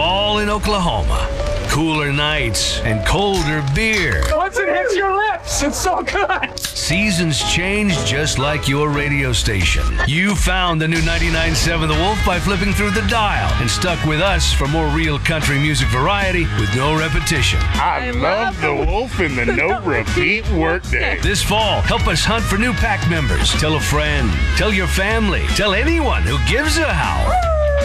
Fall in Oklahoma. Cooler nights and colder beer. Once it hits your lips, it's so good. Seasons change just like your radio station. You found the new 99.7 The Wolf by flipping through the dial and stuck with us for more real country music variety with no repetition. I love The Wolf in the no repeat workday. This fall, help us hunt for new pack members. Tell a friend. Tell your family. Tell anyone who gives a howl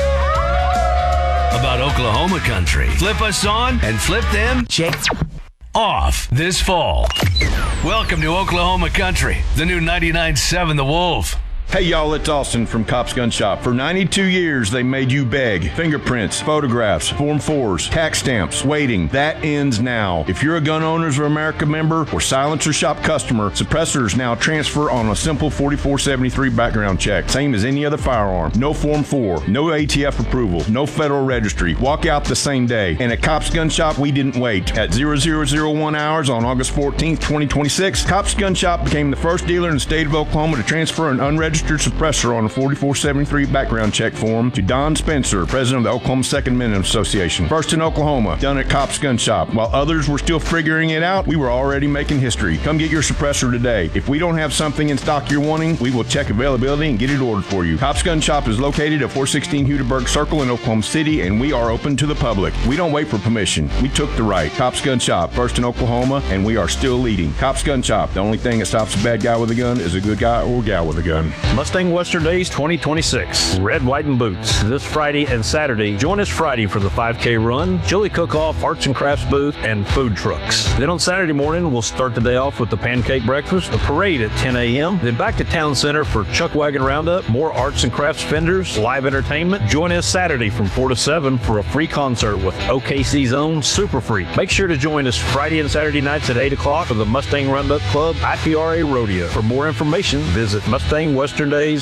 about Oklahoma country. Flip us on and flip them off this fall. Welcome to Oklahoma country, the new 99.7 The Wolf. Hey y'all, it's Austin from Cops Gun Shop. For 92 years, they made you beg. Fingerprints, photographs, Form 4s, tax stamps, waiting. That ends now. If you're a Gun Owners of America member or Silencer Shop customer, suppressors now transfer on a simple 4473 background check. Same as any other firearm. No Form 4, no ATF approval, no federal registry. Walk out the same day. And at Cops Gun Shop, we didn't wait. At 0001 hours on August 14th, 2026, Cops Gun Shop became the first dealer in the state of Oklahoma to transfer an unregistered suppressor on a 4473 background check form to Don Spencer, president of the Oklahoma Second Amendment Association. First in Oklahoma, done at Cops Gun Shop. While others were still figuring it out, we were already making history. Come get your suppressor today. If we don't have something in stock you're wanting, we will check availability and get it ordered for you. Cops Gun Shop is located at 416 Hudaburg Circle in Oklahoma City, and we are open to the public. We don't wait for permission. We took the right. Cops Gun Shop, first in Oklahoma, and we are still leading. Cops Gun Shop, the only thing that stops a bad guy with a gun is a good guy or gal with a gun. Mustang Western Days 2026. Red, white, and boots. This Friday and Saturday. Join us Friday for the 5K run, chili cook-off, arts and crafts booth, and food trucks. Then on Saturday morning, we'll start the day off with the pancake breakfast, a parade at 10 a.m., then back to Town Center for Chuck Wagon Roundup, more arts and crafts vendors, live entertainment. Join us Saturday from 4 to 7 for a free concert with OKC's own Super Freak. Make sure to join us Friday and Saturday nights at 8 o'clock for the Mustang Roundup Club IPRA Rodeo. For more information, visit MustangWesternDays.com.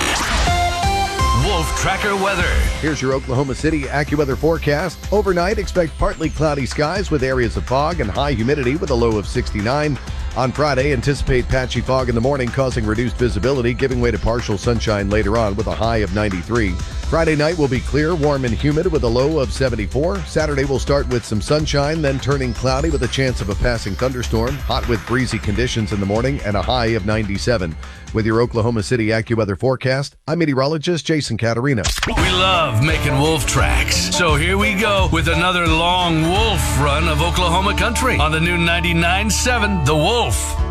Wolf Tracker weather. Here's your Oklahoma City AccuWeather forecast. Overnight, expect partly cloudy skies with areas of fog and high humidity with a low of 69. On Friday, anticipate patchy fog in the morning causing reduced visibility, giving way to partial sunshine later on with a high of 93. Friday night will be clear, warm and humid with a low of 74. Saturday will start with some sunshine, then turning cloudy with a chance of a passing thunderstorm. Hot with breezy conditions in the morning and a high of 97. With your Oklahoma City AccuWeather forecast, I'm meteorologist Jason Caterina. We love making wolf tracks. So here we go with another long wolf run of Oklahoma country on the new 99.7 The Wolf.